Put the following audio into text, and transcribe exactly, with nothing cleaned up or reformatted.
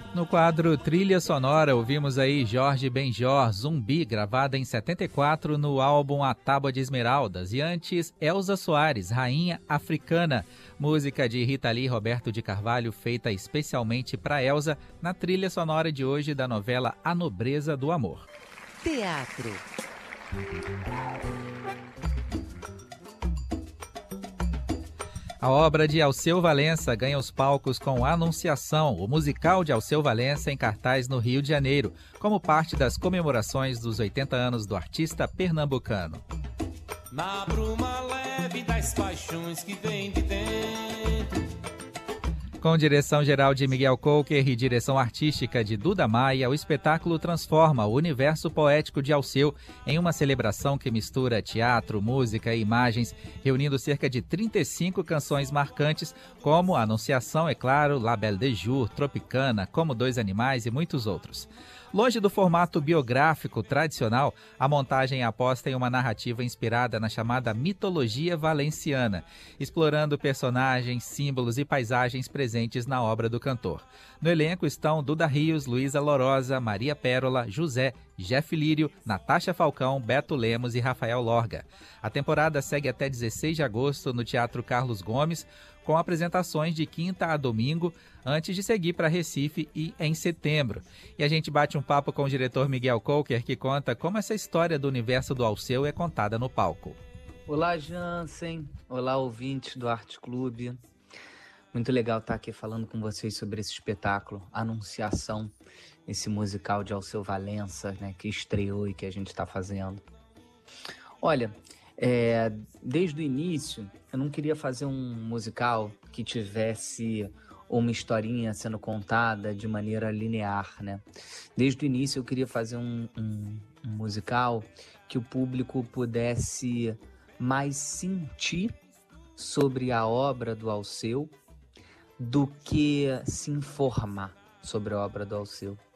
No quadro Trilha Sonora, ouvimos aí Jorge Benjor, Zumbi, gravada em setenta e quatro no álbum A Tábua de Esmeraldas. E antes, Elza Soares, Rainha Africana, música de Rita Lee e Roberto de Carvalho, feita especialmente para Elza, na trilha sonora de hoje da novela A Nobreza do Amor. Teatro. A obra de Alceu Valença ganha os palcos com Anunciação, o musical de Alceu Valença em cartaz no Rio de Janeiro, como parte das comemorações dos oitenta anos do artista pernambucano. Na bruma leve das paixões que vem de dentro. Com direção geral de Miguel Colker e direção artística de Duda Maia, o espetáculo transforma o universo poético de Alceu em uma celebração que mistura teatro, música e imagens, reunindo cerca de trinta e cinco canções marcantes, como Anunciação, é claro, La Belle de Jour, Tropicana, Como Dois Animais e muitos outros. Longe do formato biográfico tradicional, a montagem aposta em uma narrativa inspirada na chamada mitologia valenciana, explorando personagens, símbolos e paisagens presentes na obra do cantor. No elenco estão Duda Rios, Luísa Lorosa, Maria Pérola, José, Jeff Lírio, Natasha Falcão, Beto Lemos e Rafael Lorga. A temporada segue até dezesseis de agosto no Teatro Carlos Gomes, com apresentações de quinta a domingo, antes de seguir para Recife e em setembro. E a gente bate um papo com o diretor Miguel Colker, que conta como essa história do universo do Alceu é contada no palco. Olá, Jansen. Olá, ouvintes do Arte Clube. Muito legal estar aqui falando com vocês sobre esse espetáculo, Anunciação, esse musical de Alceu Valença, né, que estreou e que a gente está fazendo. Olha, é, desde o início, eu não queria fazer um musical que tivesse uma historinha sendo contada de maneira linear, né? Desde o início eu queria fazer um, um, um musical que o público pudesse mais sentir sobre a obra do Alceu do que se informar sobre a obra do Alceu.